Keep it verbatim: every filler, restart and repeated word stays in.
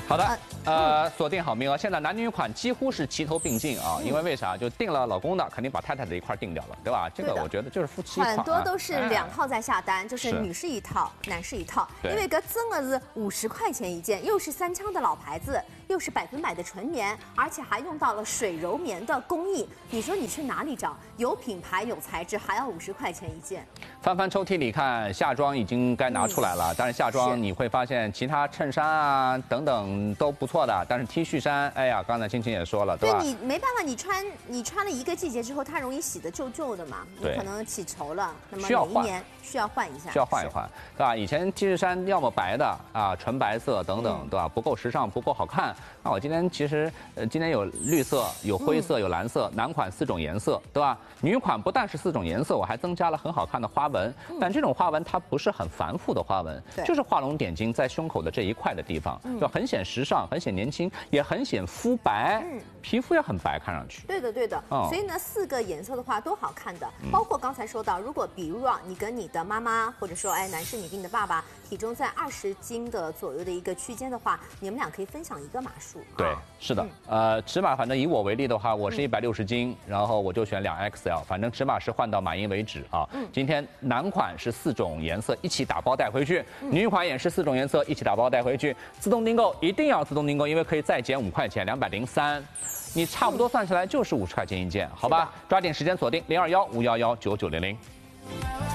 好的，呃，锁定好名额。现在男女款几乎是齐头并进啊，因为为啥？就定了老公的，肯定把太太的一块定掉了，对吧？这个我觉得就是夫妻款。 很多都是两套在下单，就是是女士一套，男士一套。 对因为个增了是五十块钱一件，又是三枪的老牌子，又是百分百的纯棉，而且还用到了水柔棉的工艺。你说你去哪里找？有品牌有材质，还要五十块钱一件。 翻翻抽屉里看，夏装已经该拿出来了。但是夏装你会发现，其他衬衫啊等等都不错的，但是 T 恤衫，哎呀，刚才青青也说了，对吧？ 对你没办法，你穿你穿了一个季节之后，它容易洗得皱皱的嘛，你可能起绸了，那么每一年需要换一下， 需要换一换，对吧？以前 T 恤衫要么白的啊，纯白色等等， 嗯、 对吧？不够时尚，不够好看。那我今天其实呃，今天有绿色、有灰色、有蓝色，男款四种颜色，对吧？女款不但是四种颜色，我还增加了很好看的花纹，但这种花纹它不是很繁复的花纹，就是画龙点睛在胸口的这一块的地方，就很显时尚，很显年轻，也很显肤白，皮肤也很白，看上去。 对的，对的。所以呢，四个颜色的话都好看的，包括刚才说到，如果比如啊，你跟你的妈妈，或者说哎，男士你跟你的爸爸体重在二十斤的左右的一个区间的话，你们俩可以分享一个码数。 对，是的，呃，尺码反正以我为例的话，我是一百六十斤，然后我就选两 X L， 反正尺码是换到满意为止啊。今天男款是四种颜色一起打包带回去，女款也是四种颜色一起打包带回去，自动订购一定要自动订购，因为可以再减五块钱，两百零三，你差不多算下来就是五十块钱一件，好吧？抓紧时间锁定零二幺五幺幺九九零零。